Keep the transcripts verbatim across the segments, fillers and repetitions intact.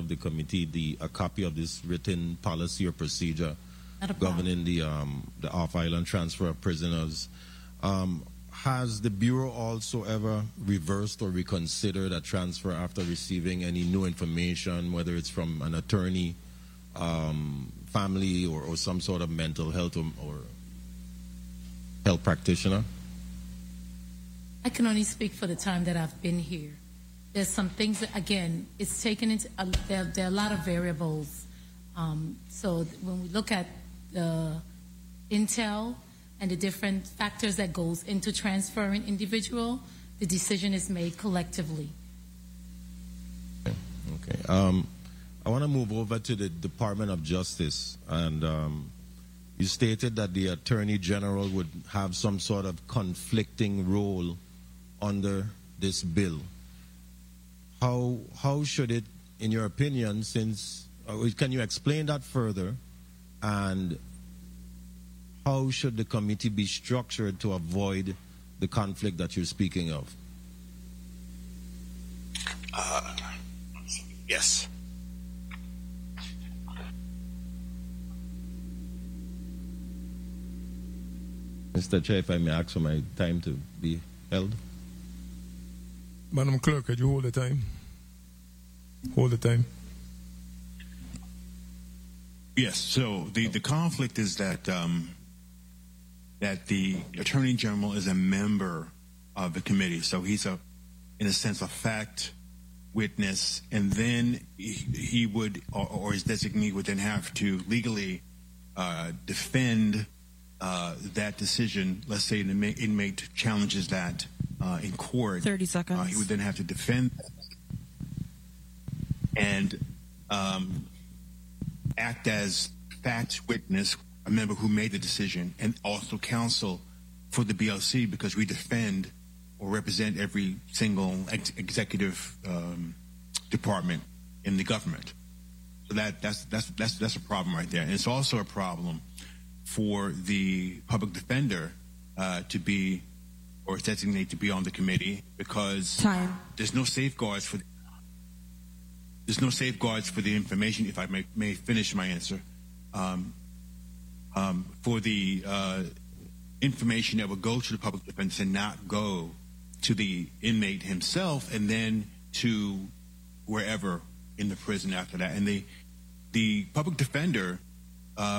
of the committee the a copy of this written policy or procedure governing the um, the off-island transfer of prisoners. Um, has the Bureau also ever reversed or reconsidered a transfer after receiving any new information, whether it's from an attorney, um, family, or, or some sort of mental health or, or health practitioner? I can only speak for the time that I've been here. There's some things that, again, it's taken into, uh, there, there are a lot of variables. Um, so when we look at the intel and the different factors that goes into transferring individual, the decision is made collectively. Okay. okay. Um, I want to move over to the Department of Justice, and um, you stated that the Attorney General would have some sort of conflicting role under this bill. How how should it, in your opinion, since uh, can you explain that further, and how should the committee be structured to avoid the conflict that you're speaking of? Uh, yes. Mister Chair, if I may ask for my time to be held. Madam Clerk, could you hold the time? Hold the time. Yes, so the, the conflict is that um, that the Attorney General is a member of the committee. So he's, a, in a sense, a fact witness, and then he, he would, or, or his designee would then have to legally uh, defend uh, that decision. Let's say an inmate, inmate challenges that uh, in court. thirty seconds. Uh, he would then have to defend and um, act as fact witness, a member who made the decision, and also counsel for the B L C, because we defend or represent every single ex executive um, department in the government. So that that's that's that's that's a problem right there, and it's also a problem for the public defender uh, to be or designate to be on the committee, because Time. there's no safeguards for there's no safeguards for the information. If I may, may finish my answer. Um, um, for the uh, information that would go to the public defense and not go to the inmate himself and then to wherever in the prison after that. And the, the public defender, uh,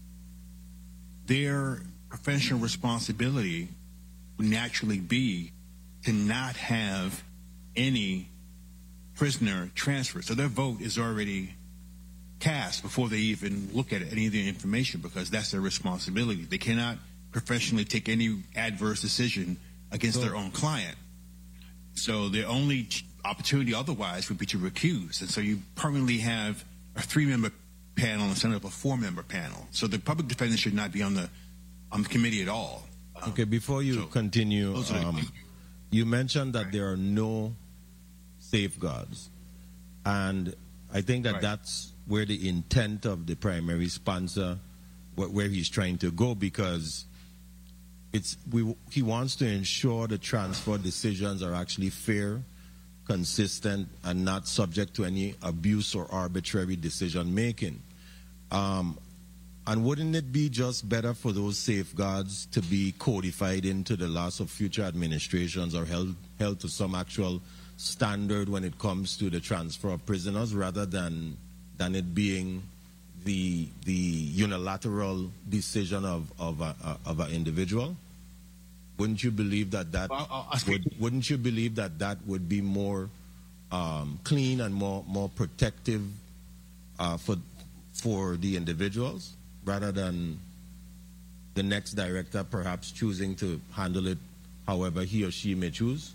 their professional responsibility would naturally be to not have any prisoner transferred. So their vote is already cast before they even look at any of the information, because that's their responsibility. They cannot professionally take any adverse decision against their own client. So the only opportunity otherwise would be to recuse. And so you permanently have a three-member panel instead of a four-member panel. So the public defender should not be on the on the committee at all. Um, okay, before you so continue, the, um, you mentioned that right. there are no safeguards. And I think that right. that's where the intent of the primary sponsor, where he's trying to go, because it's we he wants to ensure the transfer decisions are actually fair, consistent, and not subject to any abuse or arbitrary decision making. Um, and wouldn't it be just better for those safeguards to be codified into the laws of future administrations, or held held to some actual standard when it comes to the transfer of prisoners, rather than than it being the the unilateral decision of of a, of an individual? Wouldn't you believe that that well, I'll, I'll would, wouldn't you believe that that would be more um, clean and more more protective uh, for for the individuals, rather than the next director perhaps choosing to handle it however he or she may choose?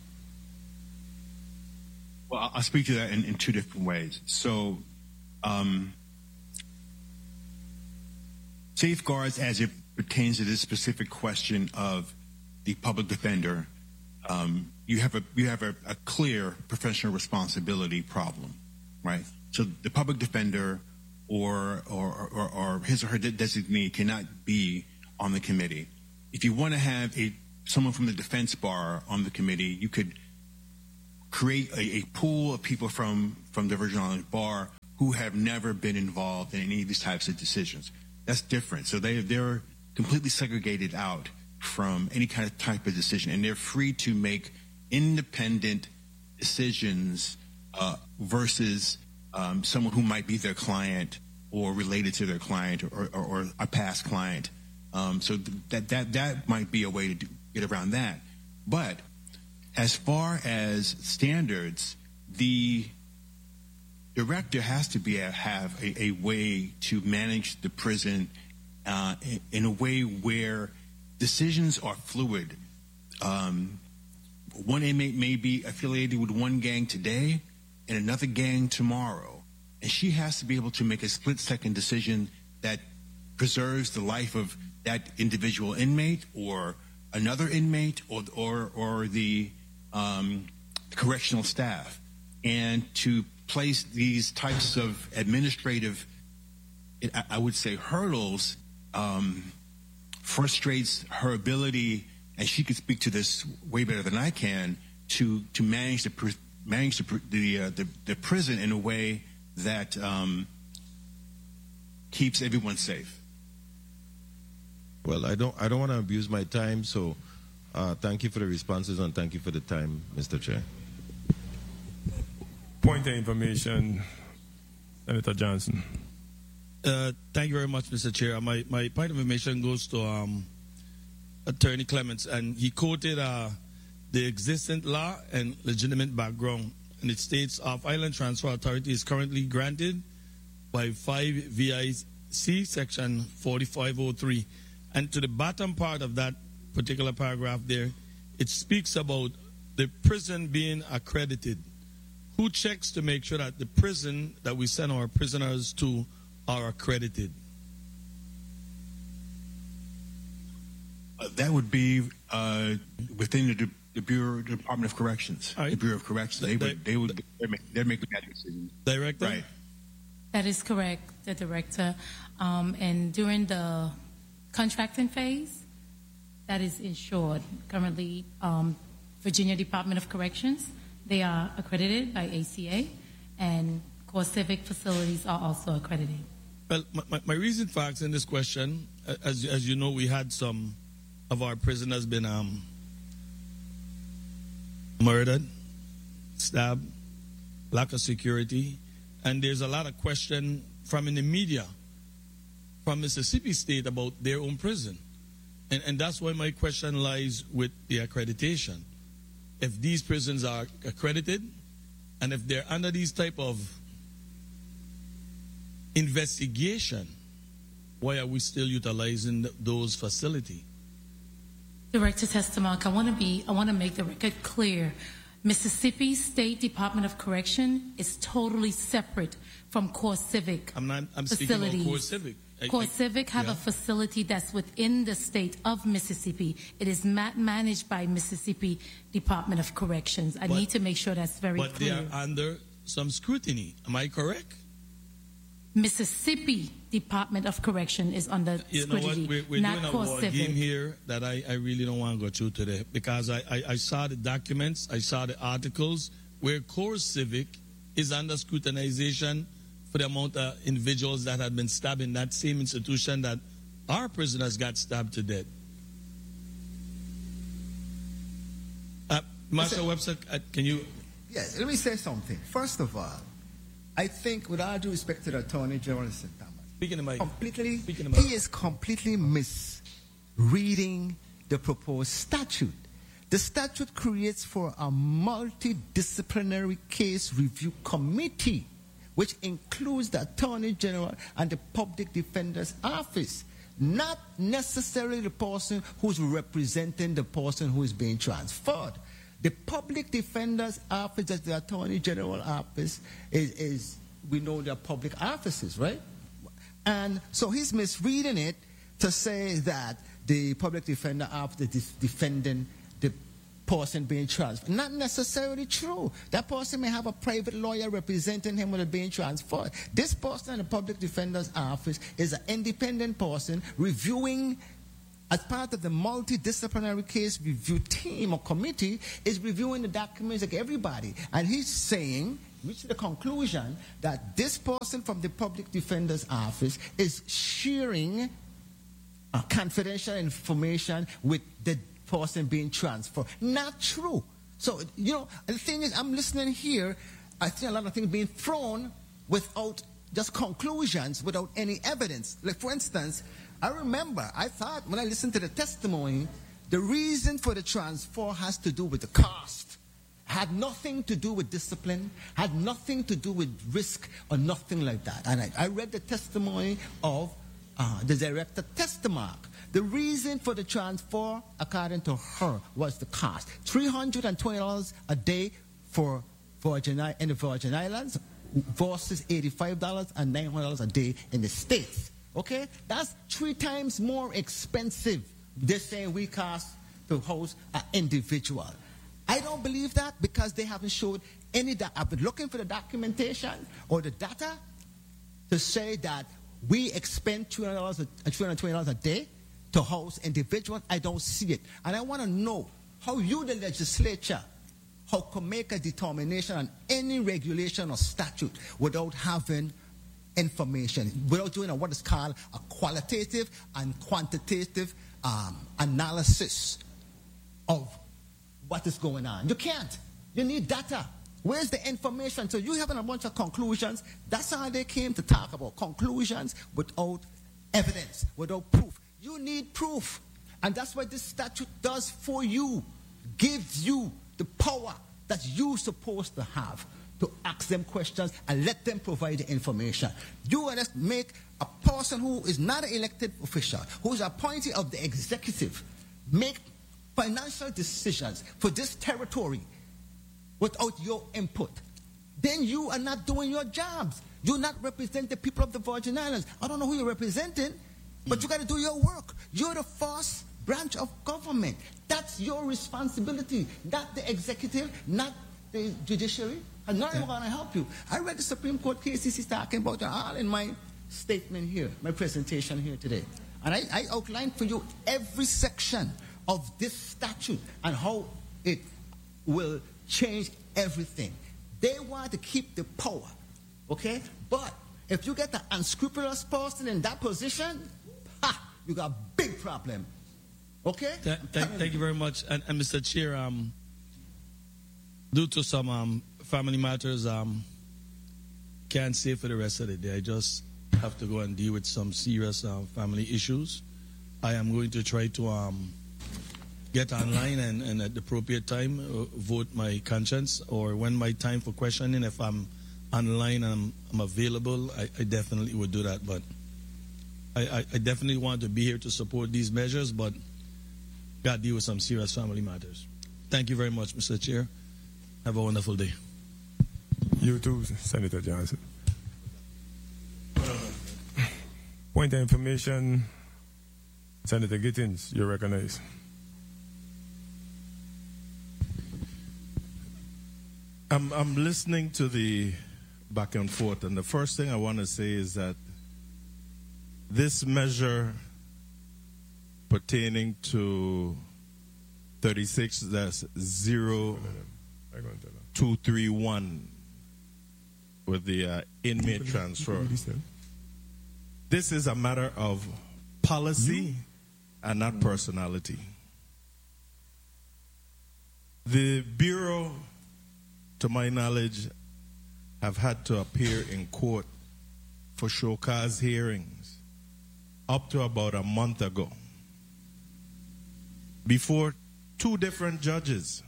Well, I'll speak to that in, in two different ways. So, um, safeguards as it pertains to this specific question of the public defender, um, you have a you have a, a clear professional responsibility problem, right? So the public defender or or, or or his or her designee cannot be on the committee. If you want to have a someone from the defense bar on the committee, you could create a, a pool of people from, from the Virgin Islands Bar who have never been involved in any of these types of decisions. That's different. So they, they're completely segregated out from any kind of type of decision, and they're free to make independent decisions uh, versus um, someone who might be their client or related to their client or, or, or a past client. Um, so that, that, that might be a way to do, get around that. But as far as standards, the director has to be a, have a, a way to manage the prison uh, in, in a way where decisions are fluid. Um, one inmate may be affiliated with one gang today and another gang tomorrow, and she has to be able to make a split-second decision that preserves the life of that individual inmate or another inmate or or, or the um, correctional staff, and to place these types of administrative, I would say, hurdles um, frustrates her ability, and she could speak to this way better than I can, to to manage the manage the the, uh, the, the prison in a way that um, keeps everyone safe. Well, I don't I don't want to abuse my time, so uh, thank you for the responses and thank you for the time, Mister Chair. Point of information, Senator Johnson. Uh, thank you very much, Mister Chair. My, my point of information goes to um, Attorney Clements, and he quoted uh, the existing law and legitimate background, and it states Off-Island Transfer Authority is currently granted by five V I C Section forty-five oh three. And to the bottom part of that particular paragraph there, it speaks about the prison being accredited. Who checks to make sure that the prison that we send our prisoners to are accredited? Uh, that would be uh, within the, the Bureau, the Department of Corrections. Right. The Bureau of Corrections. They The, would, they would, they're making, they're making that decision. Director? Right. That is correct, the director. Um, and during the contracting phase, that is insured. Currently, um, Virginia Department of Corrections, they are accredited by A C A, and core civic facilities are also accredited. Well, my, my, my reason for asking this question, as, as you know, we had some of our prisoners been um, murdered, stabbed, lack of security, and there's a lot of question from in the media from Mississippi State about their own prison. And, and that's why my question lies with the accreditation. If these prisons are accredited, and if they're under these type of investigation, why are we still utilizing those facilities? Director Testamark, I want to be, I want to make the record clear. Mississippi State Department of Correction is totally separate from Core Civic. I'm not. I'm facilities. speaking about Core Civic. I, Core I, Civic have yeah. a facility that's within the state of Mississippi. It is ma managed by Mississippi Department of Corrections. I but, need to make sure that's very but clear. But they are under some scrutiny. Am I correct? Mississippi Department of Correction is under you know scrutiny, what? We're, we're not doing a Core war Civic. game here that I, I really don't want to go through today, because I, I, I saw the documents, I saw the articles where Core Civic is under scrutinization for the amount of individuals that had been stabbed in that same institution that our prisoners got stabbed to death. Uh, Marshal Webster, uh, can you... Yes, let me say something. First of all, I think, with all due respect to the Attorney General, Mister Thomas, Speaking of my, completely, Speaking of he is completely misreading the proposed statute. The statute creates for a multidisciplinary case review committee, which includes the Attorney General and the Public Defender's Office, not necessarily the person who's representing the person who is being transferred. The Public Defender's Office, as the Attorney General Office, is, is we know they're public offices, right? And so he's misreading it to say that the Public Defender Office is defending the person being transferred. Not necessarily true. That person may have a private lawyer representing him when they're being transferred. This person in the Public Defender's Office is an independent person reviewing, as part of the multidisciplinary case review team or committee, is reviewing the documents like everybody. And he's saying reached the conclusion that this person from the public defender's office is sharing uh, confidential information with the person being transferred. Not true. So, you know, the thing is, I'm listening here, I see a lot of things being thrown without just conclusions, without any evidence. Like, for instance, I remember, I thought when I listened to the testimony, the reason for the transfer has to do with the cost. Had nothing to do with discipline, had nothing to do with risk or nothing like that. And I, I read the testimony of uh, the director, Testamark. The reason for the transfer, according to her, was the cost. three hundred twenty dollars a day for Virgin, in the Virgin Islands versus eighty-five dollars and nine hundred dollars a day in the States. Okay? That's three times more expensive. They're saying we cost to host an individual. I don't believe that because they haven't showed any data. I've been looking for the documentation or the data to say that we expend two hundred dollars and two hundred twenty dollars a day to host individuals. I don't see it. And I want to know how you, the legislature, how can make a determination on any regulation or statute without having information, without doing what is called a qualitative and quantitative um, analysis of what is going on. You can't. You need data. Where's the information? So you having a bunch of conclusions. That's how they came to talk about conclusions without evidence, without proof. You need proof. And that's what this statute does for you. Gives you the power that you're supposed to have to ask them questions and let them provide the information. You want to make a person who is not an elected official, who is appointee of the executive, make financial decisions for this territory without your input. Then you are not doing your jobs. You're not representing the people of the Virgin Islands. I don't know who you're representing, but you got to do your work. You're the first branch of government. That's your responsibility, not the executive, not the judiciary. And not even going to help you. I read the Supreme Court cases talking about it all in my statement here, my presentation here today. And I, I outlined for you every section of this statute and how it will change everything. They want to keep the power, okay? But if you get an unscrupulous person in that position, ha, you got a big problem, okay? Th- th- thank you very much. And, and Mister Chair, um, due to some um, family matters, um, can't stay for the rest of the day. I just have to go and deal with some serious uh, family issues. I am going to try to um, get online and, and at the appropriate time uh, vote my conscience, or when my time for questioning, if I'm online and I'm, I'm available, I, I definitely would do that. But I, I, I definitely want to be here to support these measures, but got to deal with some serious family matters. Thank you very much, Mister Chair. Have a wonderful day. You too, Senator Johnson. Point of information, Senator Gittins, you're recognized. I'm, I'm listening to the back and forth, and the first thing I want to say is that this measure pertaining to thirty-six dash zero two three one with the uh, inmate transfer, this is a matter of policy and not personality. The Bureau, to my knowledge, have had to appear in court for show cause hearings up to about a month ago before two different judges.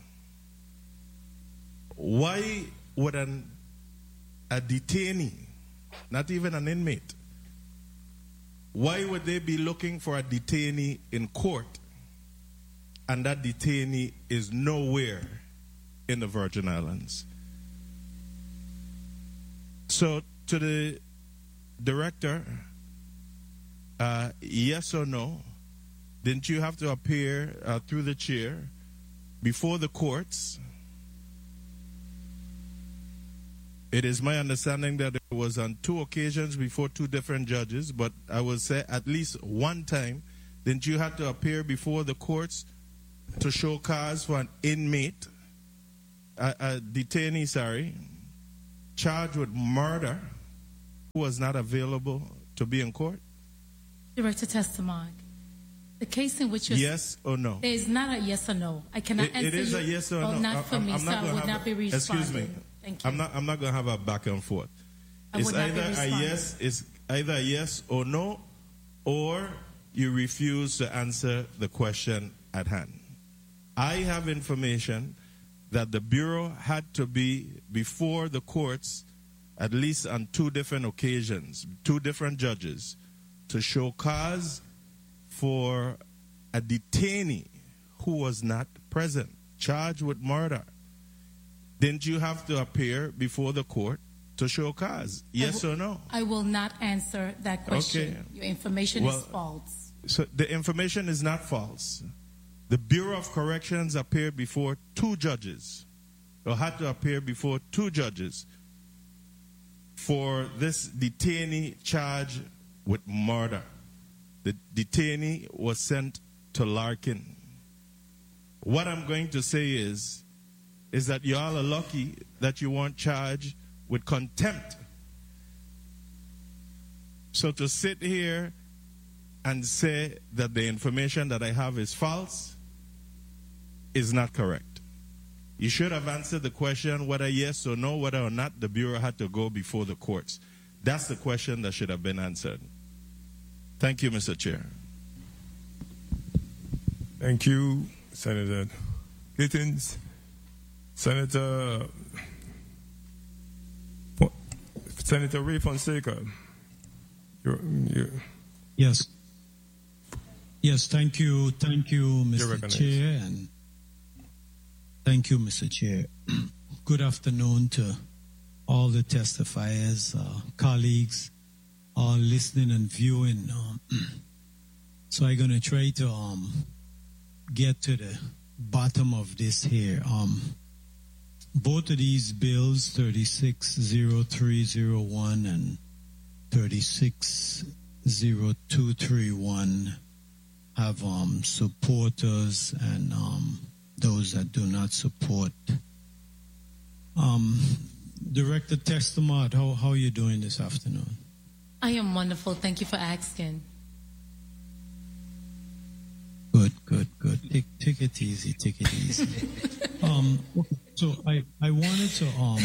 Why would an, a detainee, not even an inmate, why would they be looking for a detainee in court and that detainee is nowhere in the Virgin Islands? So, to the director, uh, yes or no, didn't you have to appear uh, through the chair before the courts? It is my understanding that it was on two occasions before two different judges, but I would say at least one time, didn't you have to appear before the courts to show cause for an inmate, a, a detainee, sorry, charged with murder who was not available to be in court? Director Testimony. The case in which you're... Yes or no? There is not a yes or no. I cannot It, answer it is you. a yes or Oh, no. not I- for I'm- me, I'm so not I gonna would have not a- be responding. Excuse me. Thank you. I'm not. I'm not going to have a back and forth. I It's would not be either a responding. yes. It's either a yes or no, or you refuse to answer the question at hand. I have information that the Bureau had to be before the courts at least on two different occasions, two different judges, to show cause for a detainee who was not present, charged with murder. Didn't you have to appear before the court to show cause? Yes I or no? I will not answer that question. Okay. Your information Well, is false. So the information is not false. The Bureau of Corrections appeared before two judges, or had to appear before two judges for this detainee charged with murder. The detainee was sent to Larkin. What I'm going to say is, is that y'all are lucky that you weren't charged with contempt. So to sit here and say that the information that I have is false is not correct. You should have answered the question whether yes or no, whether or not the Bureau had to go before the courts. That's the question that should have been answered. Thank you, Mister Chair. Thank you, Senator Gittins. Senator Senator Ray Fonseca. You're, you're, Yes. Yes, thank you, thank you, You're Mister recognized. Chair, and thank you, Mister Chair. Good afternoon to all the testifiers, uh, colleagues, all listening and viewing. Um, so I'm going to try to um, get to the bottom of this here. Um, both of these bills, thirty-six oh three oh one and thirty-six oh two three one, have um, supporters and um, those that do not support. Um, Director Testamart, how, how are you doing this afternoon? I am wonderful. Thank you for asking. Good, good, good. Take, take it easy, take it easy. um, so I, I wanted to, um,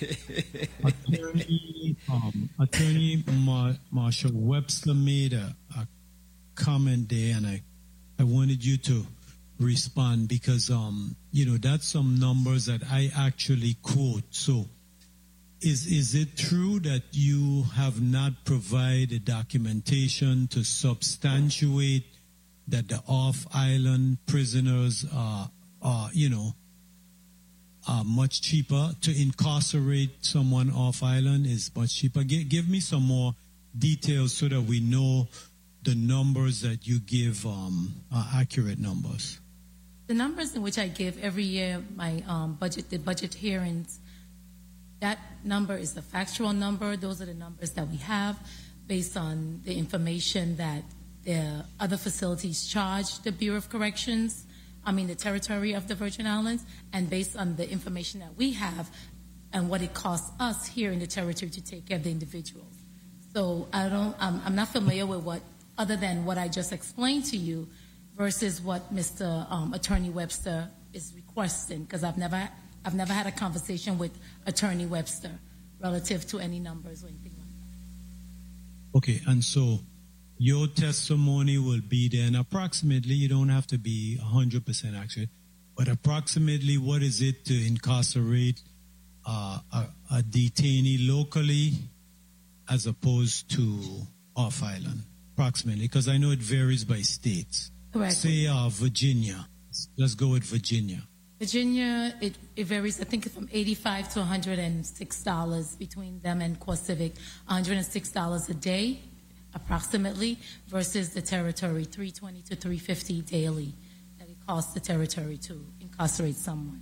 Attorney, um, Attorney Mar- Marshall Webster made a, a comment there, and I, I wanted you to respond because, um, you know, that's some numbers that I actually quote. So is, is it true that you have not provided documentation to substantiate that the off-island prisoners are, are, you know, are much cheaper? To incarcerate someone off-island is much cheaper. Give, give me some more details so that we know the numbers that you give um, are accurate numbers. The numbers in which I give every year, my um, budget, the budget hearings, that number is the factual number. Those are the numbers that we have based on the information that the other facilities charge the Bureau of Corrections, I mean the territory of the Virgin Islands, and based on the information that we have and what it costs us here in the territory to take care of the individuals. So I don't, I'm, I'm not familiar with what, other than what I just explained to you, versus what Mister Um, Attorney Webster is requesting, because I've never, I've never had a conversation with Attorney Webster relative to any numbers or anything like that. Okay, and so your testimony will be then approximately, you don't have to be one hundred percent accurate, but approximately what is it to incarcerate uh, a, a detainee locally as opposed to off-island? Approximately, because I know it varies by states. Correct. Say uh, Virginia. Let's go with Virginia. Virginia, it, it varies, I think, from eighty-five to one hundred six dollars between them and CoreCivic. one hundred six dollars a day, approximately, versus the territory, three hundred twenty to three hundred fifty daily that it costs the territory to incarcerate someone.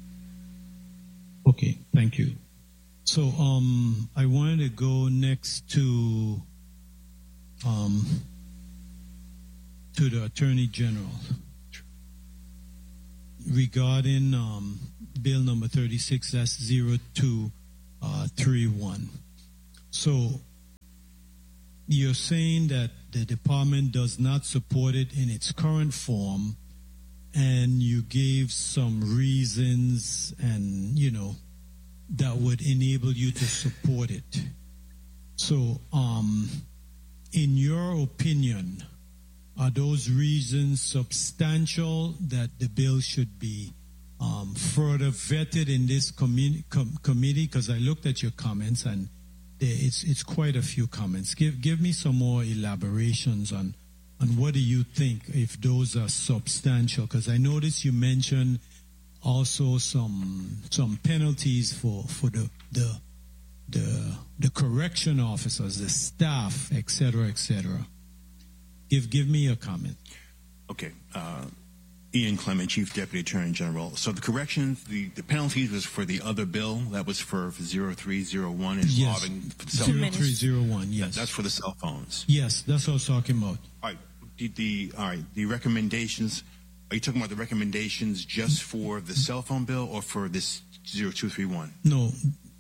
Okay, thank you. So um, I wanted to go next to um, to the Attorney General regarding um, Bill number thirty-six oh two three one. So you're saying that the department does not support it in its current form, and you gave some reasons and, you know, that would enable you to support it. So, um, in your opinion, are those reasons substantial that the bill should be um, further vetted in this commu- com- committee? Because I looked at your comments and there, it's it's quite a few comments. Give give me some more elaborations on on what do you think if those are substantial? Because I noticed you mentioned also some some penalties for for the the the, the correction officers, the staff, et cetera, et cetera. Give give me a comment. Okay. Uh, Ian Clement, Chief Deputy Attorney General. So the corrections, the, the penalties was for the other bill. That was for zero three zero one involving yes. cell zero three zero one, yes. That, that's for the cell phones. Yes, that's what I was talking about. All right. The, the, all right. The recommendations, are you talking about the recommendations just for the cell phone bill or for this zero two three one? No.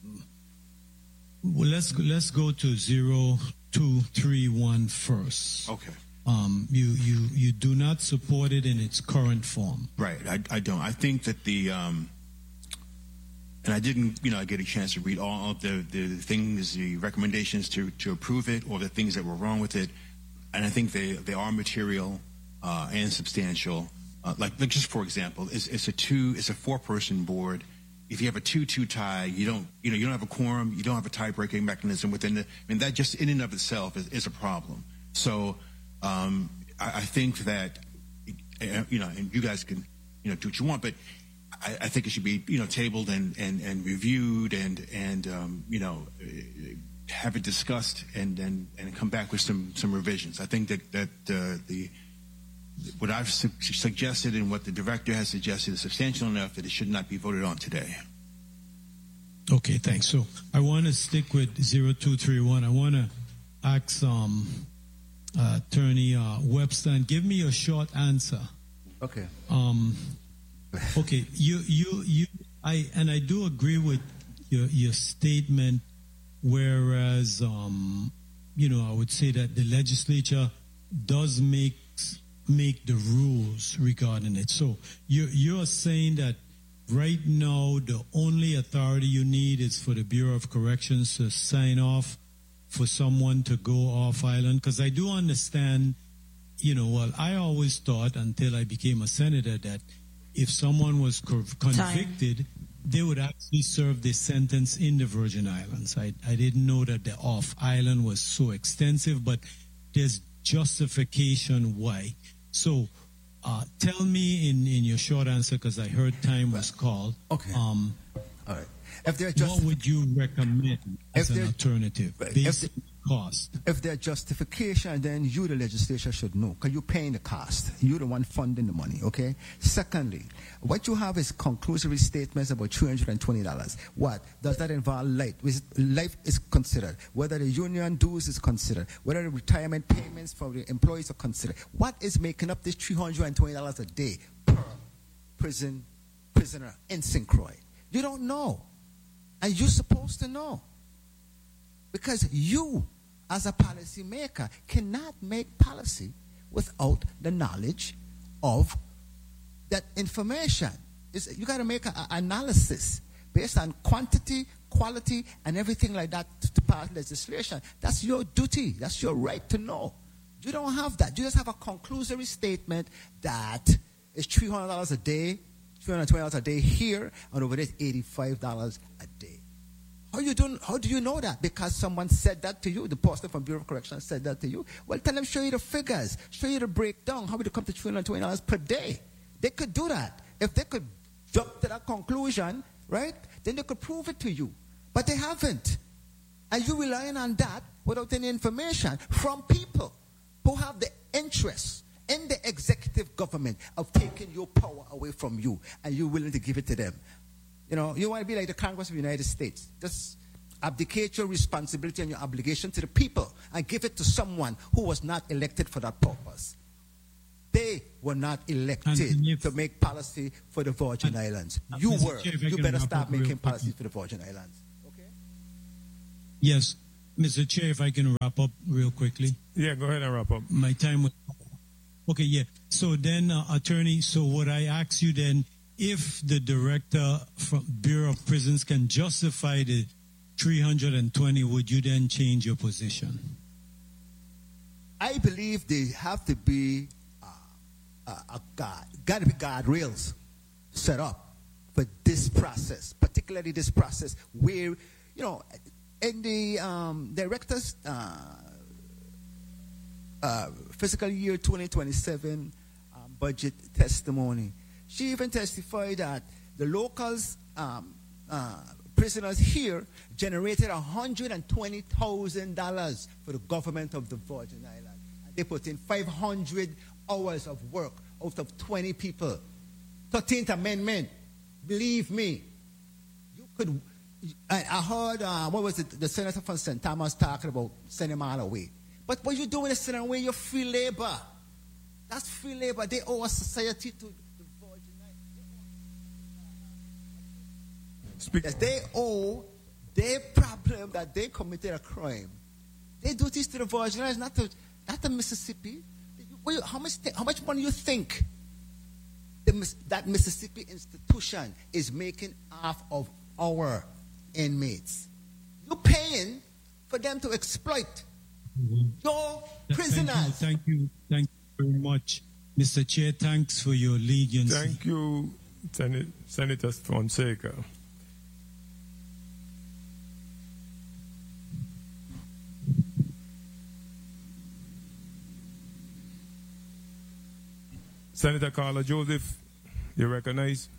Well, let's go, let's go to zero two three one first. Okay. Um, you, you, you do not support it in its current form. Right. I, I don't. I think that the, um, and I didn't, you know, get a chance to read all of the, the things, the recommendations to, to approve it or the things that were wrong with it. And I think they, they are material uh, and substantial. Uh, like, like, just for example, it's, it's a two, it's a four-person board. If you have a two-two tie, you don't, you know, you don't have a quorum, you don't have a tie-breaking mechanism within the. I mean, that just in and of itself is, is a problem. So. Um, I, I think that, you know, and you guys can, you know, do what you want, but I, I think it should be, you know, tabled and, and, and reviewed and, and um, you know, have it discussed and, and, and come back with some, some revisions. I think that, that uh, the what I've su- suggested and what the director has suggested is substantial enough that it should not be voted on today. Okay, thanks. So I want to stick with zero two three one. I want to ask um, uh, Attorney uh, Webster and give me a short answer. Okay. Um, okay, you, you, you, I, and I do agree with your, your statement, whereas, um, you know, I would say that the legislature does make, make the rules regarding it. So you, you're saying that right now the only authority you need is for the Bureau of Corrections to sign off for someone to go off island? Because I do understand, you know, well, I always thought until I became a senator that if someone was co- convicted, Time. they would actually serve the sentence in the Virgin Islands. I, I didn't know that the off island was so extensive, but there's justification why. So uh, tell me in, in your short answer, because I heard time was called. Okay. Um, All right. If they're just, what would you recommend as an alternative based on cost? If there's justification, then you, the legislature, should know, because you're paying the cost. You're the one funding the money, okay? Secondly, what you have is conclusory statements about three hundred twenty dollars. What? Does that involve life? Life is considered. Whether the union dues is considered. Whether the retirement payments for the employees are considered. What is making up this three hundred twenty dollars a day per prison prisoner in Saint Croix? You don't know. And you're supposed to know. Because you, as a policymaker, cannot make policy without the knowledge of that information. It's, you got to make an analysis based on quantity, quality, and everything like that to, to pass legislation. That's your duty. That's your right to know. You don't have that. You just have a conclusory statement that it's three hundred dollars a day, three hundred twenty dollars a day here, and over there it's eighty-five dollars a day. How you do, how do you know that? Because someone said that to you. The person from Bureau of Corrections said that to you. Well, tell them, show you the figures. Show you the breakdown. How would it come to three hundred twenty dollars per day? They could do that. If they could jump to that conclusion, right, then they could prove it to you. But they haven't. And you're relying on that without any information from people who have the interest in the executive government of taking your power away from you, and you're willing to give it to them. You know, you want to be like the Congress of the United States. Just abdicate your responsibility and your obligation to the people and give it to someone who was not elected for that purpose. They were not elected if, to make policy for the Virgin Islands. You were. You better start making policy for the Virgin Islands. Okay? Yes, Mister Chair, if I can wrap up real quickly. Yeah, go ahead and wrap up. My time was... Okay, yeah. So then, uh, Attorney, so what I ask you then, if the director from Bureau of Prisons can justify the three hundred twenty, would you then change your position? I believe they have to be uh, uh, a guard, got to be guardrails set up for this process, particularly this process where, you know, in the um, director's uh, uh, fiscal year twenty twenty-seven um, budget testimony, she even testified that the locals, um, uh, prisoners here, generated one hundred twenty thousand dollars for the government of the Virgin Islands. And they put in five hundred hours of work out of twenty people. thirteenth Amendment, believe me. You could, I, I heard, uh, what was it, the senator from Saint Thomas talking about sending them all away. But what you're doing is sending away your free labor. That's free labor. They owe a society to the Virgin Islands. Yes, they owe their problem that they committed a crime. They do this to the Virgin Islands, not to, not to Mississippi. How much, how much money you think the, that Mississippi institution is making off of our inmates? You're paying for them to exploit mm-hmm. your prisoners. Thank you, thank you, thank you very much, Mister Chair. Thanks for your leniency. Thank you, Sen- Senator Fonseca. Senator Carla Joseph, you recognize?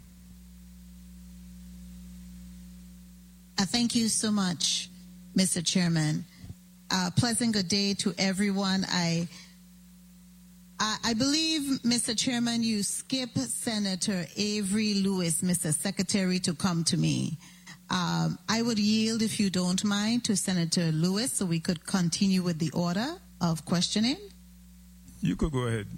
Uh, thank you so much, Mister Chairman. Uh, pleasant good day to everyone. I, I, I believe, Mister Chairman, you skip Senator Avery Lewis, Mister Secretary, to come to me. Um, I would yield, if you don't mind, to Senator Lewis so we could continue with the order of questioning. You could go ahead.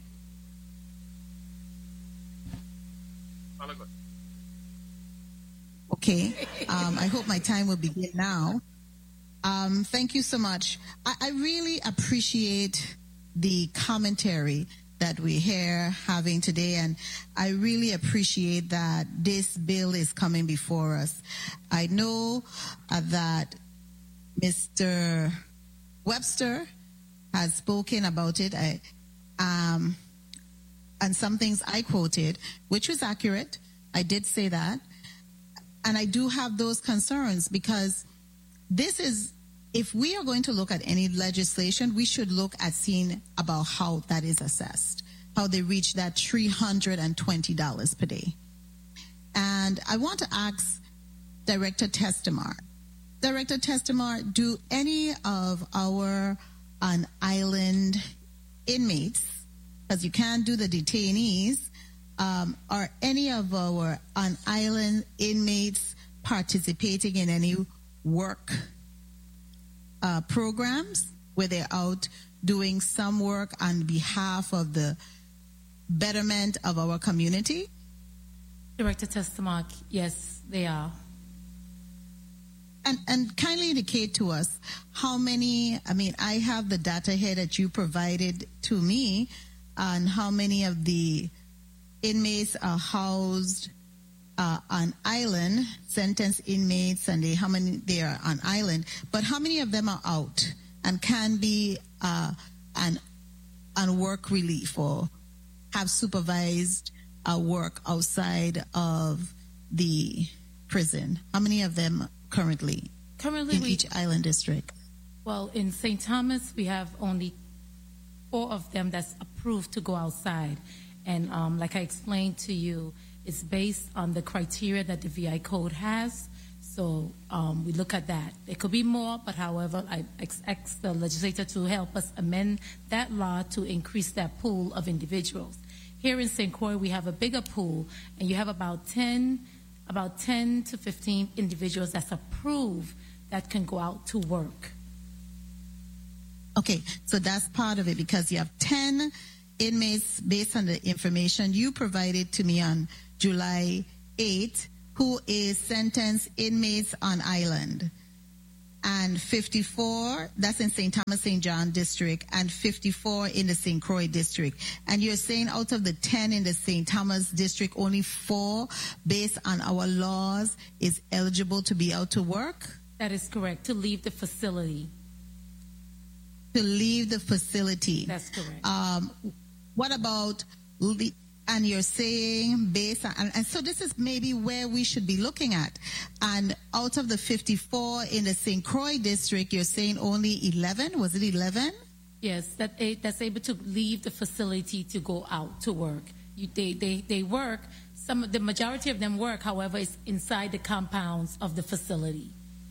Okay, um, I hope my time will begin now. Um, thank you so much. I, I really appreciate the commentary that we're here having today, and I really appreciate that this bill is coming before us. I know uh, that Mister Webster has spoken about it, I, um, and some things I quoted, which was accurate. I did say that. And I do have those concerns because this is, if we are going to look at any legislation, we should look at seeing about how that is assessed, how they reach that three hundred twenty dollars per day. And I want to ask Director Testemar. Director Testemar, do any of our on-island inmates, because you can't do the detainees, Um, are any of our on-island inmates participating in any work uh, programs where they're out doing some work on behalf of the betterment of our community? Director Testamark, yes, they are. And, and kindly indicate to us how many, I mean, I have the data here that you provided to me on how many of the inmates are housed uh, on island, sentenced inmates, and they, how many they are on island, but how many of them are out and can be uh, on, on work relief or have supervised uh, work outside of the prison? How many of them currently, currently in we, each island district? Well, in Saint Thomas, we have only four of them that's approved to go outside. And um, like I explained to you, it's based on the criteria that the V I Code has. So um, we look at that. There could be more, but however, I ask the legislator to help us amend that law to increase that pool of individuals. Here in Saint Croix, we have a bigger pool, and you have about ten, about ten to fifteen individuals that's approved that can go out to work. Okay, so that's part of it because you have ten inmates based on the information you provided to me on July eighth who is sentenced inmates on island. and fifty-four, that's in Saint Thomas, Saint John district, and fifty-four in the Saint Croix district. And you're saying out of the ten in the Saint Thomas district, only four, based on our laws, is eligible to be out to work? That is correct, to leave the facility. To leave the facility. That's correct. Um, what about, le- and you're saying based on, and, and so this is maybe where we should be looking at. And out of the fifty-four in the Saint Croix district, you're saying only eleven? Was it eleven? Yes, that that's able to leave the facility to go out to work. You, they, they, they work, some, the majority of them work, however, it's inside the compounds of the facility.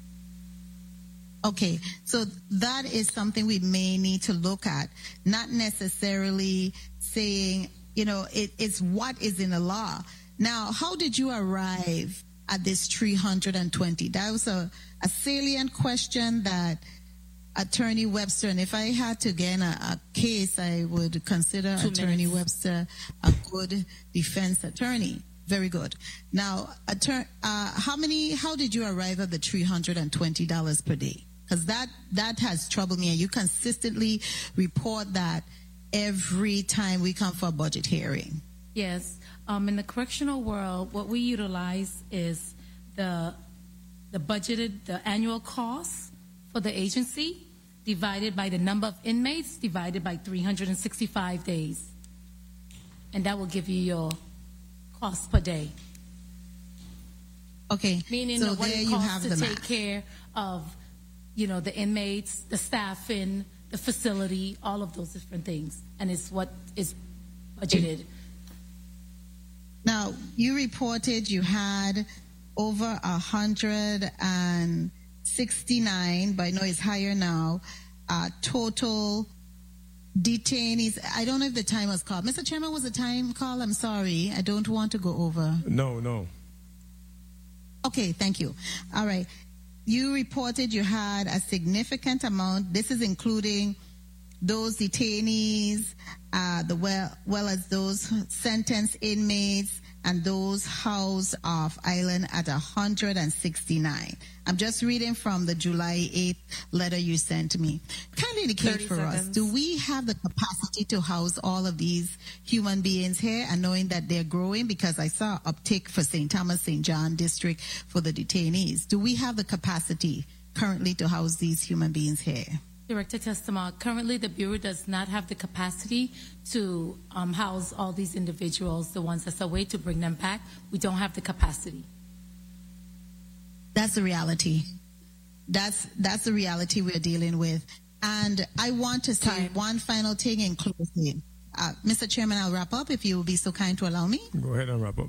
Okay, so that is something we may need to look at, not necessarily saying, you know, it, it's what is in the law. Now, how did you arrive at this three hundred twenty? That was a, a salient question that Attorney Webster, and if I had to gain a, a case, I would consider Two Attorney minutes. Webster a good defense attorney. Very good. Now, attorney, uh, how many, how did you arrive at the three hundred twenty dollars per day? Because that, that has troubled me, and you consistently report that every time we come for a budget hearing. Yes. Um, in the correctional world, what we utilize is the the budgeted, the annual cost for the agency divided by the number of inmates divided by three hundred sixty-five days. And that will give you your cost per day. Okay. Meaning so what there it you costs have to the take math. care of, you know, the inmates, the staffing, the facility, all of those different things. And it's what is budgeted. Now, you reported you had over one hundred sixty-nine, but I know it's higher now, uh, total detainees. I don't know if the time was called. Mister Chairman, was the time called? I'm sorry. I don't want to go over. No, no. Okay, thank you. All right. You reported you had a significant amount. This is including those detainees, uh, the well, well as those sentenced inmates, and those housed off island at one hundred sixty-nine. I'm just reading from the July eighth letter you sent me. Kind of indicate for us, seconds. do we have the capacity to house all of these human beings here, and knowing that they're growing? Because I saw uptick for Saint Thomas, Saint John district for the detainees. Do we have the capacity currently to house these human beings here? Director Testama, currently the Bureau does not have the capacity to um, house all these individuals, the ones that's a way to bring them back. We don't have the capacity. That's the reality. That's that's the reality we're dealing with. And I want to say Time. one final thing in closing. Uh, Mister Chairman, I'll wrap up if you will be so kind to allow me. Go ahead and wrap up.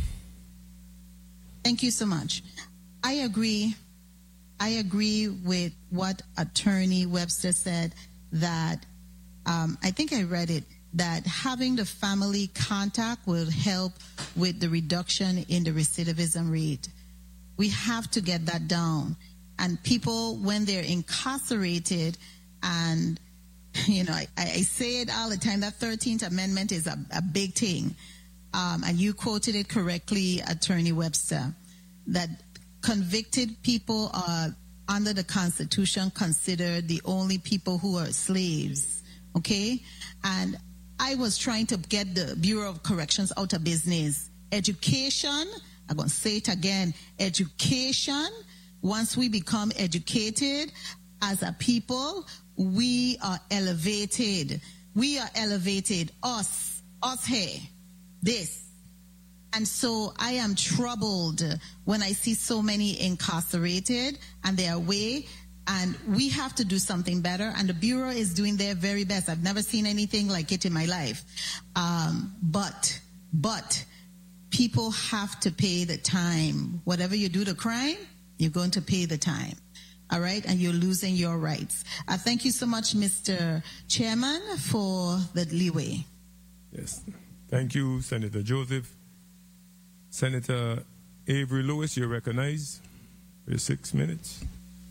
Thank you so much. I agree. I agree with what Attorney Webster said, that um, I think I read it, that having the family contact will help with the reduction in the recidivism rate. We have to get that down. And people, when they're incarcerated, and, you know, I, I say it all the time, that thirteenth Amendment is a, a big thing. Um, and you quoted it correctly, Attorney Webster, that convicted people are, under the Constitution, considered the only people who are slaves. Okay? And I was trying to get the Bureau of Corrections out of business. Education, I'm going to say it again, education, once we become educated as a people, we are elevated. We are elevated. Us, us here, this. And so I am troubled when I see so many incarcerated and they're away, and we have to do something better. And the Bureau is doing their very best. I've never seen anything like it in my life. Um, but, but people have to pay the time. Whatever you do to crime, you're going to pay the time. All right? And you're losing your rights. Uh, thank you so much, Mister Chairman, for the leeway. Yes. Thank you, Senator Joseph. Senator Avery Lewis, you're recognized for six minutes.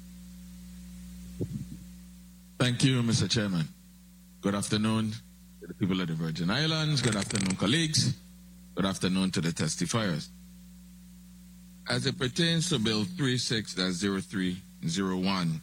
Thank you, Mister Chairman. Good afternoon to the people of the Virgin Islands. Good afternoon, colleagues. Good afternoon to the testifiers. As it pertains to Bill thirty-six dash zero three zero one,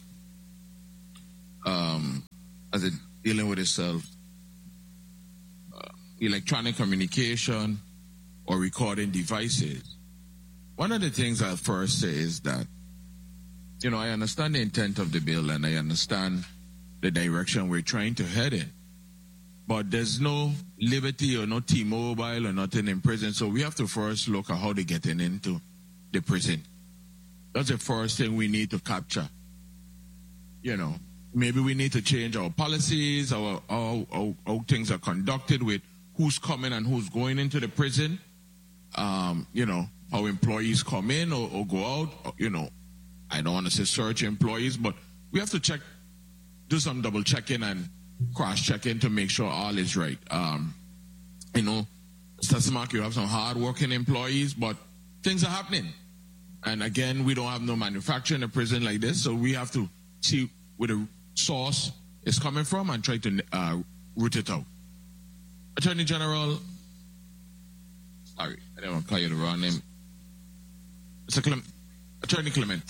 um, as it dealing with itself, uh, electronic communication or recording devices. One of the things I'll first say is that, you know, I understand the intent of the bill and I understand the direction we're trying to head in. But there's no Liberty or no T-Mobile or nothing in prison. So we have to first look at how they're getting into the prison. That's the first thing we need to capture. You know, maybe we need to change our policies, our, our, our, how things are conducted with who's coming and who's going into the prison. Um, you know, how employees come in or, or go out. Or, you know, I don't want to say search employees, but we have to check, do some double checking and cross-checking to make sure all is right. Um, you know, Mister you have some hard-working employees, but things are happening. And again, we don't have no manufacturing in a prison like this, so we have to see where the source is coming from and try to uh, root it out. Attorney General, sorry, I don't want to call you the wrong name. Mister Clement, Attorney Clement.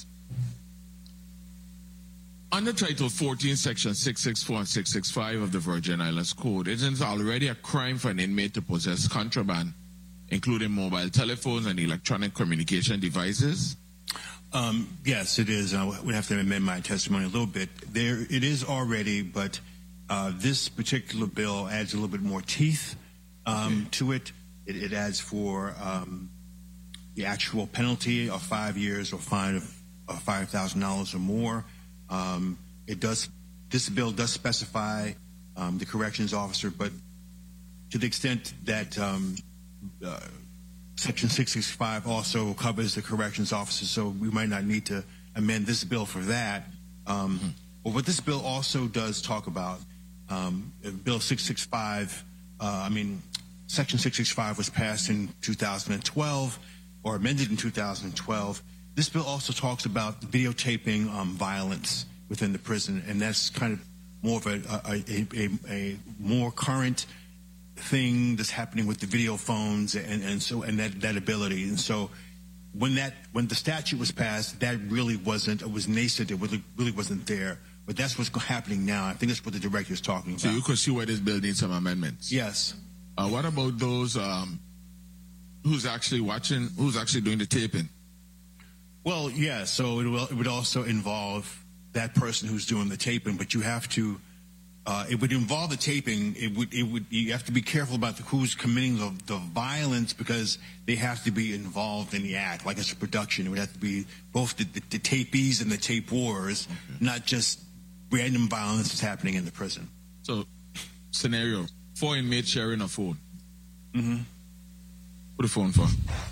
Under Title fourteen, Section six sixty-four and six sixty-five of the Virgin Islands Code, it is already a crime for an inmate to possess contraband, including mobile telephones and electronic communication devices? Um, yes, it is. I would have to amend my testimony a little bit. There, it is already, but uh, this particular bill adds a little bit more teeth um, okay. to it. it. It adds for um, the actual penalty of five years or fine of, of five thousand dollars or more. Um, it does. This bill does specify um, the corrections officer, but to the extent that um, uh, Section six sixty-five also covers the corrections officer, so we might not need to amend this bill for that. Um, mm-hmm. But what this bill also does talk about, um, Bill six sixty-five. Uh, I mean, Section six sixty-five was passed in two thousand twelve or amended in two thousand twelve. This bill also talks about videotaping um, violence within the prison, and that's kind of more of a, a, a, a, a more current thing that's happening with the video phones and, and so and that, that ability. And so when that when the statute was passed, that really wasn't, it was nascent, it really, really wasn't there. But that's what's happening now. I think that's what the director is talking about. So you could see why this bill needs some amendments. Yes. Uh, what about those um, who's actually watching, who's actually doing the taping? Well, yeah, so it, will, it would also involve that person who's doing the taping, but you have to, uh, it would involve the taping, it would, it would, you have to be careful about the, who's committing the, the violence because they have to be involved in the act, like it's a production. It would have to be both the, the, the tapees and the tapers, okay. Not just random violence that's happening in the prison. So, scenario, four inmates sharing a phone. Mm-hmm. Who the phone for?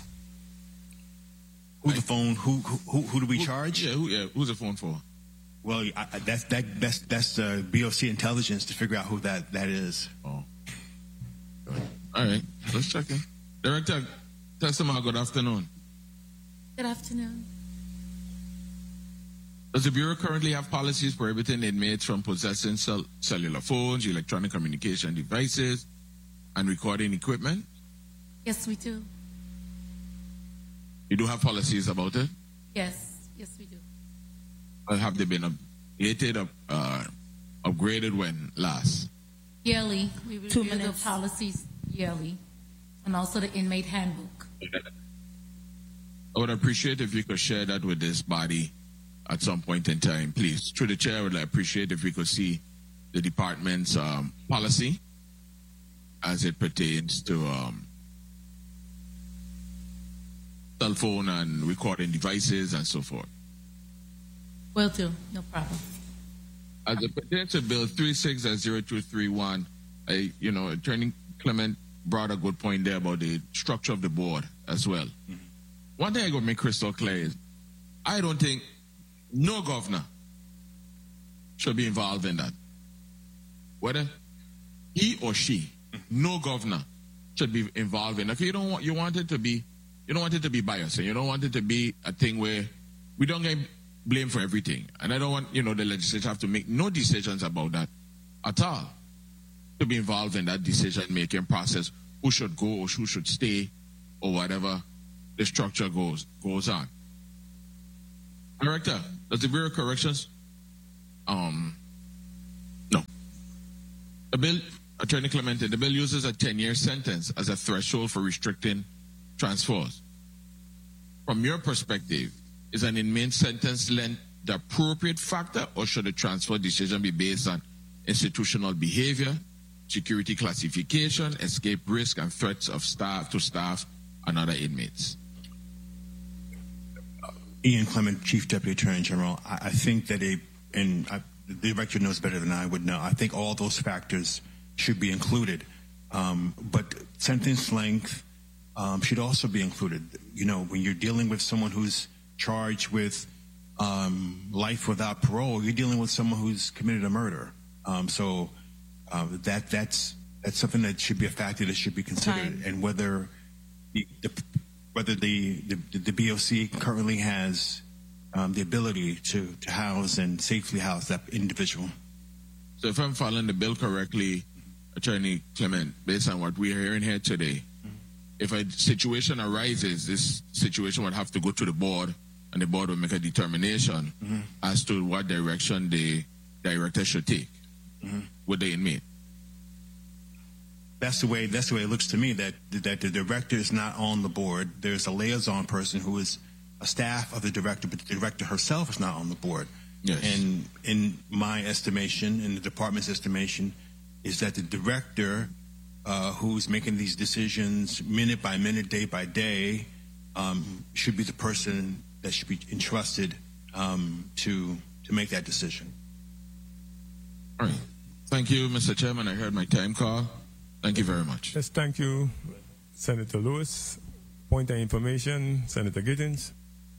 Who the phone? Who who who do we who, charge? Yeah, who, yeah. Who's the phone for? Well, I, I, that's that that's that's uh, B O C intelligence to figure out who that that is. Oh. All right, let's check in. Director, Testament. Good afternoon. Good afternoon. Does the Bureau currently have policies prohibiting inmates from possessing cell, cellular phones, electronic communication devices, and recording equipment? Yes, we do. You do have policies about it? Yes, yes, we do. Or have they been updated, uh, upgraded when last? Yearly. We review the policies yearly, and also the inmate handbook. I would appreciate if you could share that with this body at some point in time, please. Through the chair, I would appreciate if we could see the department's um, policy as it pertains to um, cell phone and recording devices and so forth. Will do, no problem. As it pertains to Bill thirty-six zero two three one, I, you know, Attorney Clement brought a good point there about the structure of the board as well. Mm-hmm. One thing I got to make crystal clear is, I don't think no governor should be involved in that. Whether he or she, no governor should be involved in that. You don't want you want it to be you don't want it to be biased, and you don't want it to be a thing where we don't get blamed for everything. And I don't want, you know, the legislature have to make no decisions about that at all. To be involved in that decision making process, who should go or who should stay or whatever the structure goes goes on. Director, Does the Bureau of Corrections? Um, no. The bill, Attorney Clemente, the bill uses a ten-year sentence as a threshold for restricting transfers. From your perspective, is an inmate sentence length the appropriate factor, or should the transfer decision be based on institutional behavior, security classification, escape risk, and threats of staff to staff and other inmates? Ian Clement, Chief Deputy Attorney General, I, I think that a, and I, the director knows better than I would know, I think all those factors should be included. Um, but sentence length um, should also be included. You know, when you're dealing with someone who's charged with um, life without parole, you're dealing with someone who's committed a murder. Um, so uh, that that's that's something that should be a factor that should be considered. Time. And whether the, the whether the, the the B O C currently has um, the ability to, to house and safely house that individual. So if I'm following the bill correctly, Attorney Clement, based on what we are hearing here today, mm-hmm. if a situation arises, this situation would have to go to the board, and the board will make a determination mm-hmm. as to what direction the director should take mm-hmm. with the inmate. That's the way. That's the way it looks to me. That that the director is not on the board. There's a liaison person who is a staff of the director, but the director herself is not on the board. Yes. And in my estimation, in the department's estimation, is that the director, uh, who's making these decisions minute by minute, day by day, um, should be the person that should be entrusted um, to to make that decision. All right. Thank you, Mister Chairman. I heard my time call. Thank you very much. Yes, thank you, Senator Lewis. Point of information, Senator Gittins.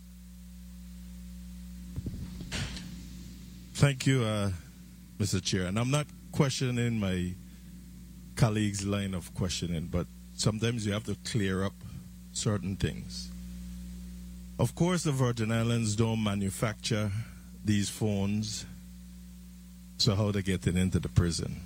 Thank you, uh, Mister Chair. And I'm not questioning my colleagues' line of questioning, but sometimes you have to clear up certain things. Of course, the Virgin Islands don't manufacture these phones, so how they get it into the prison?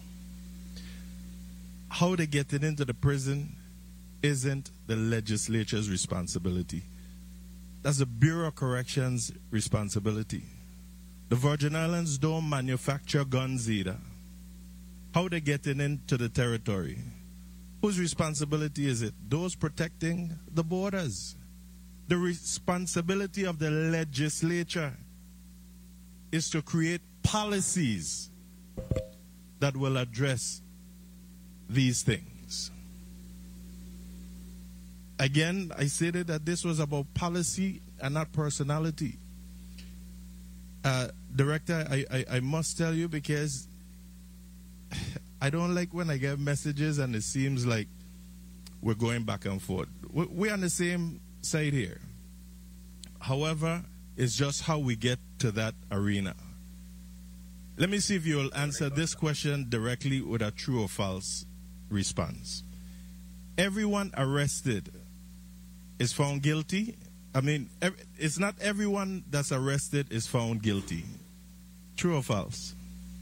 How they get it into the prison isn't the legislature's responsibility. That's the Bureau of Corrections' responsibility. The Virgin Islands don't manufacture guns either. How they get it into the territory? Whose responsibility is it? Those protecting the borders. The responsibility of the legislature is to create policies that will address these things. Again, I stated that this was about policy and not personality. Uh, Director, I, I, I must tell you, because I don't like when I get messages and it seems like we're going back and forth. We're on the same side here. However, it's just how we get to that arena. Let me see if you'll answer this question directly with a true or false response. Everyone arrested is found guilty. I mean, it's not everyone that's arrested is found guilty. True or false?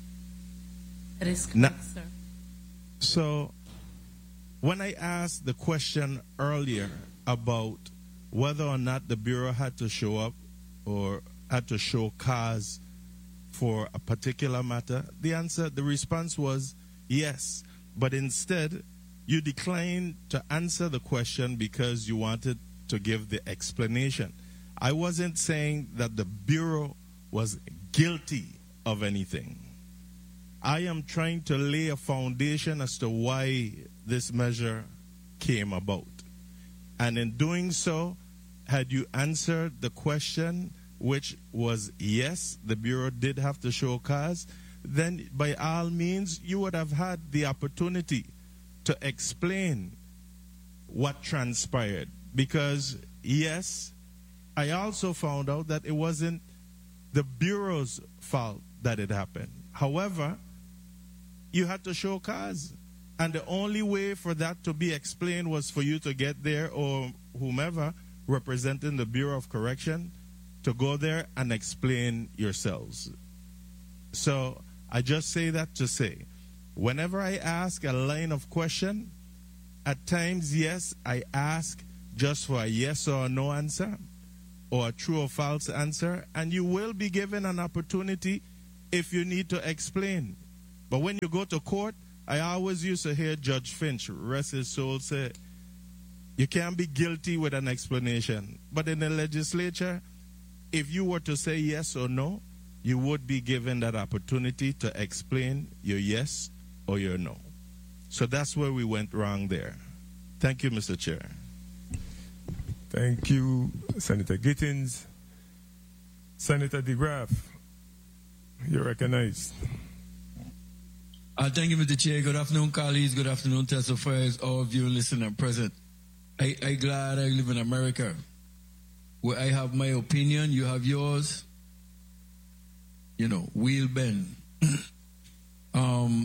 That is correct, now, sir. So, when I asked the question earlier about whether or not the Bureau had to show up or had to show cause for a particular matter, the answer, the response was yes. But instead, you declined to answer the question because you wanted to give the explanation. I wasn't saying that the Bureau was guilty of anything. I am trying to lay a foundation as to why this measure came about. And in doing so, had you answered the question, which was yes, the Bureau did have to show cause, then by all means, you would have had the opportunity to explain what transpired. Because, yes, I also found out that it wasn't the Bureau's fault that it happened. However, you had to show cause. And the only way for that to be explained was for you to get there, or whomever representing the Bureau of Correction, to go there and explain yourselves. So I just say that to say, whenever I ask a line of question, at times, yes, I ask just for a yes or a no answer. or a true or false answer, and you will be given an opportunity if you need to explain. But when you go to court, I always used to hear Judge Finch, rest his soul, say, you can't be guilty with an explanation. But in the legislature, if you were to say yes or no, you would be given that opportunity to explain your yes or your no. So that's where we went wrong there. Thank you, Mister Chair. Thank you, Senator Gittins. Senator DeGraff, you're recognized. Uh, thank you, Mister Chair. Good afternoon, colleagues. Good afternoon, testifiers, all of you listening and present. I, I'm glad I live in America, where I have my opinion, you have yours. You know, we'll bend. um,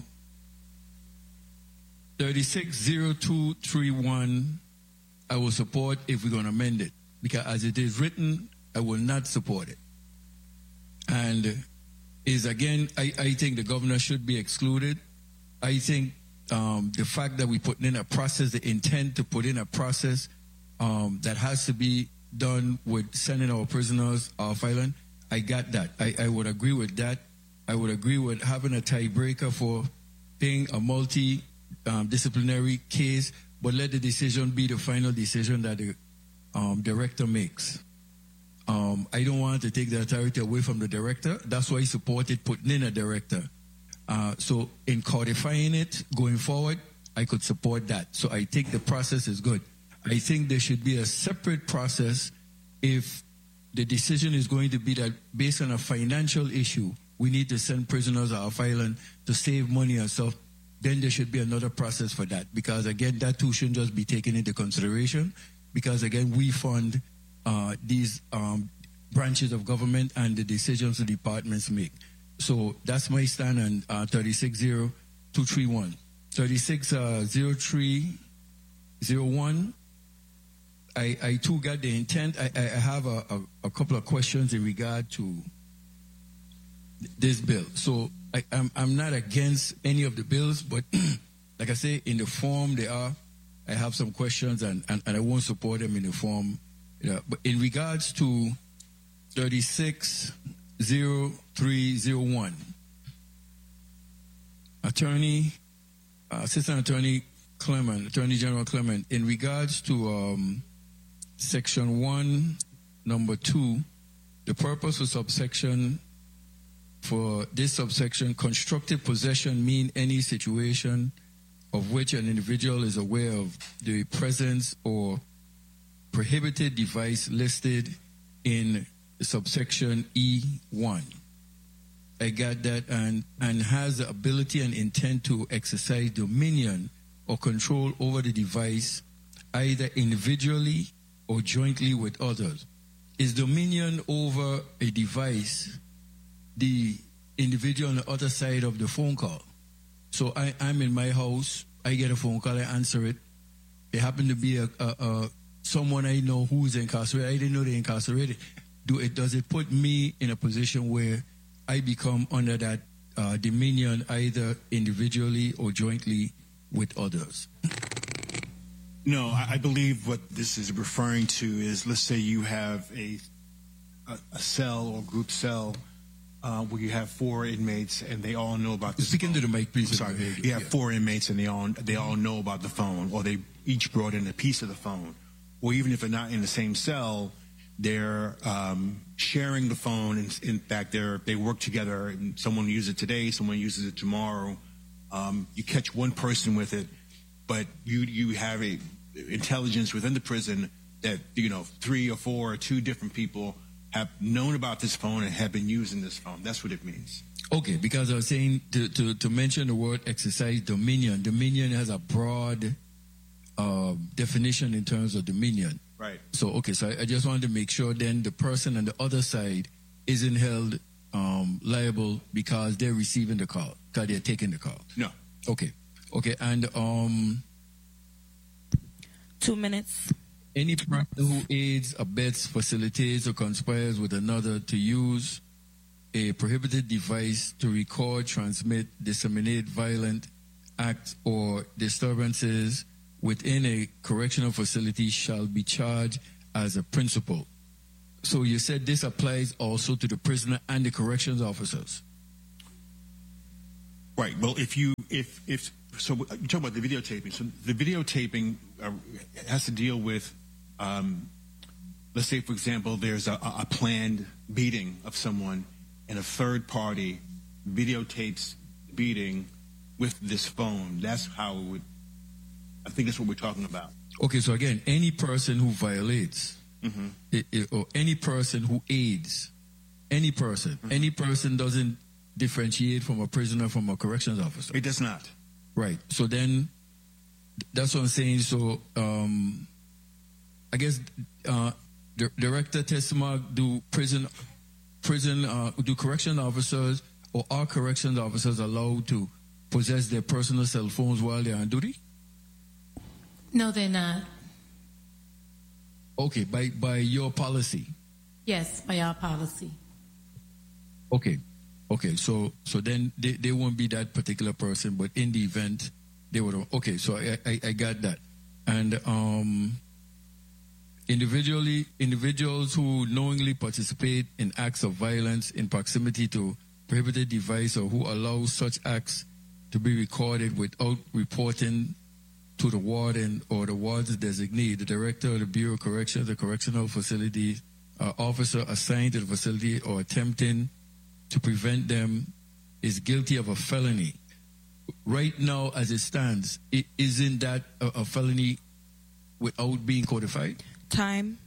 thirty-six zero two three one, I will support if we're going to amend it. Because as it is written, I will not support it. And is again, I, I think the governor should be excluded. I think um, the fact that we put in a process, the intent to put in a process um, that has to be done with sending our prisoners off island, I got that. I, I would agree with that. I would agree with having a tiebreaker for being a multi-disciplinary um, case, but let the decision be the final decision that the um, director makes. Um, I don't want to take the authority away from the director. That's why I supported putting in a director. Uh, so in codifying it going forward, I could support that. So I think the process is good. I think there should be a separate process if the decision is going to be that based on a financial issue, we need to send prisoners off island to save money and stuff, then there should be another process for that. Because again, that too shouldn't just be taken into consideration. Because again, we fund uh, these um, branches of government and the decisions the departments make. So that's my stand on uh, thirty-six zero two three one. thirty-six zero three zero one. I, I too got the intent. I, I have a, a, a couple of questions in regard to this bill. So I, I'm, I'm not against any of the bills, but like I say, in the form they are, I have some questions and, and, and I won't support them in the form. Yeah. But in regards to thirty-six zero three zero one, Attorney, uh, Assistant Attorney Clement, Attorney General Clement, in regards to um, Section one, number two, the purpose of subsection for this subsection, constructive possession mean any situation of which an individual is aware of the presence or prohibited device listed in subsection E one. I got that, and, and has the ability and intent to exercise dominion or control over the device either individually or jointly with others. Is dominion over a device the individual on the other side of the phone call? So I, I'm in my house, I get a phone call, I answer it. It happened to be a, a, a someone I know who's incarcerated. I didn't know they're incarcerated. Do it, does it put me in a position where I become under that uh, dominion either individually or jointly with others? No, I, I believe what this is referring to is, let's say you have a a, a cell or group cell uh, where you have four inmates and they all know about this. Speak into the mic, please. Sorry, you have yeah. four inmates and they all they all know about the phone, or they each brought in a piece of the phone, or even if they're not in the same cell, they're um, sharing the phone. In, in fact, they're they work together. And someone uses it today, someone uses it tomorrow. Um, you catch one person with it, but you you have a intelligence within the prison that, you know, three or four or two different people have known about this phone and have been using this phone. That's what it means. Okay, because I was saying to, to, to mention the word exercise dominion. Dominion has a broad uh, definition in terms of dominion. Right. So, okay, so I, I just wanted to make sure then the person on the other side isn't held um, liable because they're receiving the call, because they're taking the call. No. Okay. Okay, and um, two minutes. Any person who aids, abets, facilitates, or conspires with another to use a prohibited device to record, transmit, disseminate violent acts or disturbances within a correctional facility shall be charged as a principal. so you said this applies also to the prisoner and the corrections officers. Right. Well, if you if if so, you talk about the videotaping. So the videotaping uh, has to deal with, um, let's say, for example, there's a, a planned beating of someone, and a third party videotapes the beating with this phone. That's how it would. I think that's what we're talking about. Okay. So again, any person who violates, mm-hmm. it, it, or any person who aids, any person, mm-hmm. any person doesn't differentiate from a prisoner from a corrections officer. It does not. Right. So then, that's what I'm saying. So, um, I guess, uh, the Director Testimony, do prison, prison, uh, do correction officers or are corrections officers allowed to possess their personal cell phones while they're on duty? No, they're not. Okay, by by your policy. Yes, by our policy. Okay. Okay, so so then they, they won't be that particular person, but in the event they would. Okay, so I, I, I got that, and um, individually individuals who knowingly participate in acts of violence in proximity to prohibited device or who allow such acts to be recorded without reporting to the warden or the warden's designee, the director of the Bureau of Corrections, the correctional facility uh, officer assigned to the facility, or attempting to prevent them, is guilty of a felony. Right now, as it stands, it, isn't that a, a felony without being codified? Time.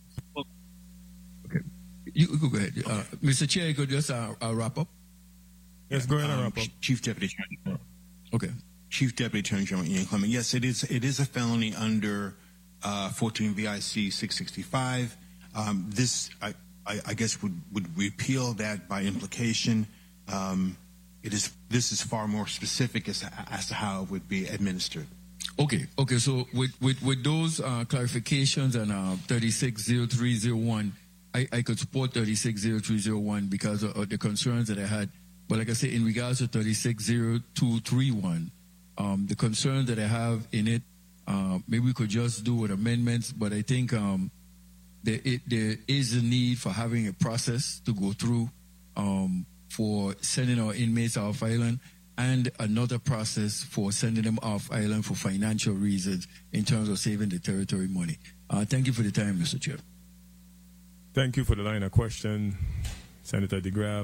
Okay. You, you go ahead. Uh, Mister Chair, you could just uh, uh, wrap up? Yes, go ahead and um, wrap up. Chief Deputy Attorney General. Okay. Chief Deputy Attorney General Ian Clement. Yes, it is. It is a felony under uh, fourteen V I C six sixty-five. Um, this, I, I, I guess, would, would repeal that by implication. Um, it is. This is far more specific as, as to how it would be administered. Okay. Okay. So with with, with those uh, clarifications and uh, thirty-six oh three oh one, I, I could support thirty-six oh three oh one because of, of the concerns that I had. But like I say, in regards to thirty-six oh two thirty-one, um, the concern that I have in it, uh, maybe we could just do with amendments. But I think um, there, it, there is a need for having a process to go through um, for sending our inmates off island, and another process for sending them off island for financial reasons in terms of saving the territory money. Uh, thank you for the time, Mister Chair. Thank you for the line of question, Senator DeGraff.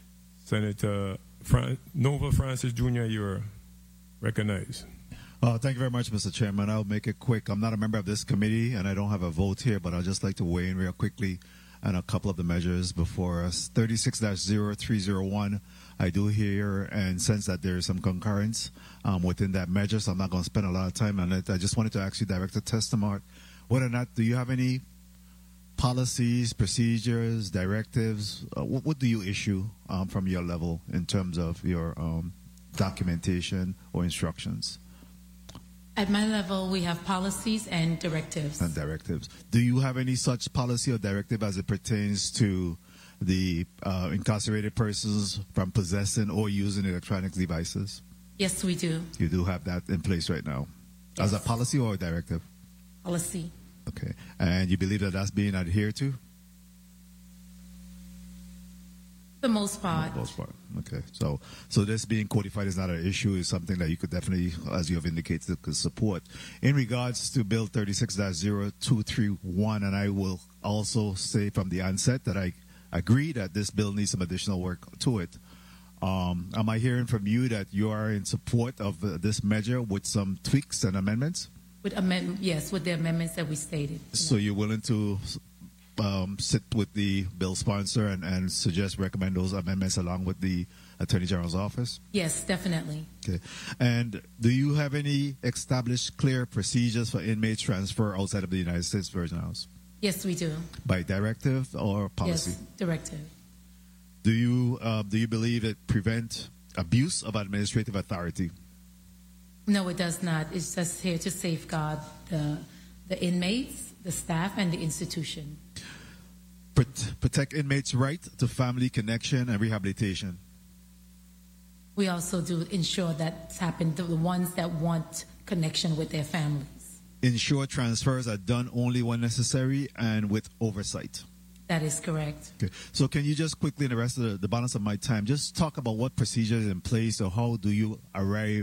Senator Fran- Nova Francis Junior, you're recognized. Uh, thank you very much, Mister Chairman. I'll make it quick. I'm not a member of this committee, and I don't have a vote here, but I'd just like to weigh in real quickly on a couple of the measures before us. thirty-six oh three oh one, I do hear and sense that there is some concurrence um, within that measure, so I'm not going to spend a lot of time on it. I just wanted to ask you, Director Testamart, whether or not, do you have any policies, procedures, directives? Uh, what, what do you issue um, from your level in terms of your um, documentation or instructions? At my level, we have policies and directives. And directives. Do you have any such policy or directive as it pertains to the uh, incarcerated persons from possessing or using electronic devices? Yes, we do. You do have that in place right now? Yes. As a policy or a directive? Policy. Okay. And you believe that that's being adhered to? For the most part. For the most part. Okay. So, so this being codified is not an issue. It's something that you could definitely, as you have indicated, could support. In regards to Bill thirty-six oh two thirty-one, and I will also say from the onset that I agree that this bill needs some additional work to it. Um, am I hearing from you that you are in support of uh, this measure with some tweaks and amendments? With amend- yes, with the amendments that we stated. So you're willing to um, sit with the bill sponsor and, and suggest, recommend those amendments along with the Attorney General's office? Yes, definitely. Okay. And do you have any established clear procedures for inmates transfer outside of the United States Virgin Islands? Yes, we do. By directive or policy? Yes, directive. Do you uh, do you believe it prevent abuse of administrative authority? No, it does not. It's just here to safeguard the the inmates, the staff, and the institution. Protect inmates' right to family connection and rehabilitation. We also do ensure that's happened to the ones that want connection with their families. Ensure transfers are done only when necessary and with oversight. That is correct. Okay. So can you just quickly, in the rest of the, the balance of my time, just talk about what procedures is in place or how do you arrive